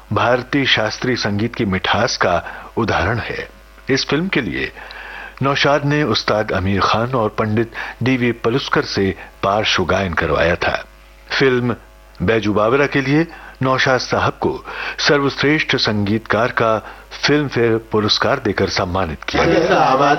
भारतीय शास्त्रीय संगीत की मिठास का उदाहरण है। इस फिल्म के लिए नौशाद ने उस्ताद आमिर खान और पंडित डी.वी. पलुस्कर से पार्श्व गायन करवाया था। फिल्म बैजू बावरा के लिए नौशाद साहब को सर्वश्रेष्ठ संगीतकार का फिल्म फेयर पुरस्कार देकर सम्मानित किया गया।